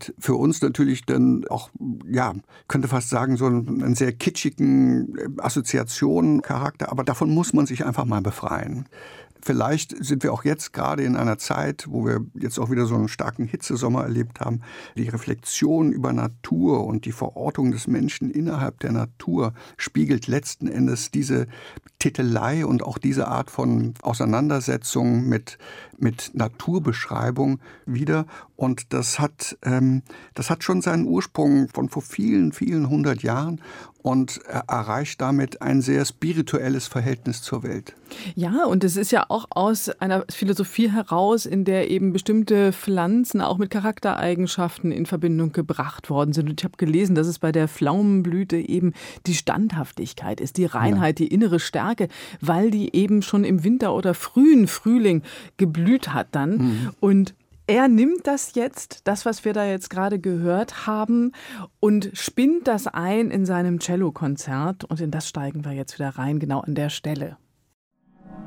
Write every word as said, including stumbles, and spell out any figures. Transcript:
hat für uns natürlich dann auch, ja, könnte fast sagen, so einen, einen sehr kitschigen Assoziationencharakter. Aber davon muss man sich einfach mal befreien. Vielleicht sind wir auch jetzt gerade in einer Zeit, wo wir jetzt auch wieder so einen starken Hitzesommer erlebt haben. Die Reflexion über Natur und die Verortung des Menschen innerhalb der Natur spiegelt letzten Endes diese Titelei und auch diese Art von Auseinandersetzung mit, mit Naturbeschreibung wider. Und das hat, ähm, das hat schon seinen Ursprung von vor vielen, vielen hundert Jahren und erreicht damit ein sehr spirituelles Verhältnis zur Welt. Ja, und es ist ja auch aus einer Philosophie heraus, in der eben bestimmte Pflanzen auch mit Charaktereigenschaften in Verbindung gebracht worden sind. Und ich habe gelesen, dass es bei der Pflaumenblüte eben die Standhaftigkeit ist, die Reinheit, ja. die innere Stärke, weil die eben schon im Winter oder frühen Frühling geblüht hat dann. Mhm. Und er nimmt das jetzt, das, was wir da jetzt gerade gehört haben, und spinnt das ein in seinem Cellokonzert. Und in das steigen wir jetzt wieder rein, genau an der Stelle.